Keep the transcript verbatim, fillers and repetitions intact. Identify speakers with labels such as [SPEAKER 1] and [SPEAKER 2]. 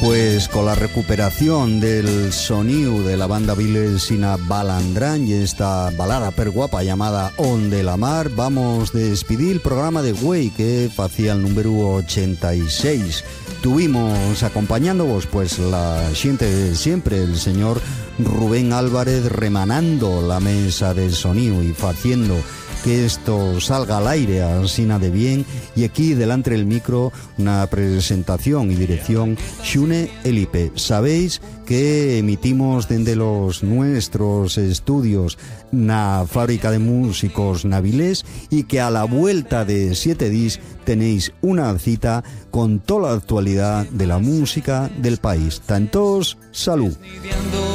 [SPEAKER 1] Pues con la recuperación del sonido de la banda vilesina Balandrán y esta balada per guapa llamada On de la Mar, vamos a despedir el programa de Güey que hacía el número ochenta y seis. Tuvimos acompañándonos pues la gente de siempre, el señor Rubén Álvarez, remanando la mesa del sonido y haciendo que esto salga al aire así de bien, y aquí delante del micro una presentación y dirección Xune Elipe. Sabéis que emitimos desde los nuestros estudios na fábrica de músicos Navilés, y que a la vuelta de siete días tenéis una cita con toda la actualidad de la música del país. Tantos, salud.